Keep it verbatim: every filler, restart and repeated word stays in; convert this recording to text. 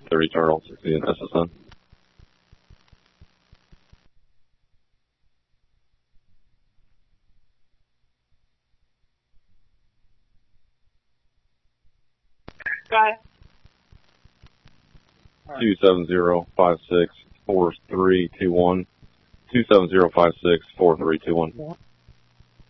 thirty Charles, sixty S S N. Go ahead. Two seven zero five six four three two one. Two seven zero five six four three two one.